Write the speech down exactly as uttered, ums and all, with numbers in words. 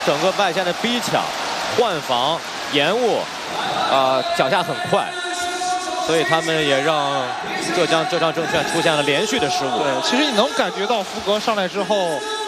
整个外线的逼抢、换防、延误，啊、呃，脚下很快，所以他们也让浙江浙江证券出现了连续的失误。 对，其实你能感觉到福格上来之后。